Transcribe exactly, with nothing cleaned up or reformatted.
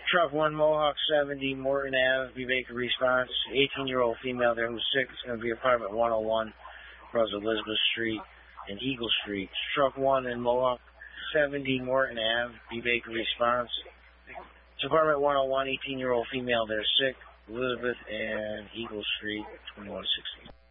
Truck one, Mohawk seventy, Morton Avenue, B. Baker response. eighteen-year-old female there who's sick. It's going to be apartment one oh one, across Elizabeth Street and Eagle Street. Truck one in Mohawk seventy, Morton Avenue, B. Baker response. It's apartment one oh one, eighteen-year-old female there sick. Elizabeth and Eagle Street, twenty-one sixty.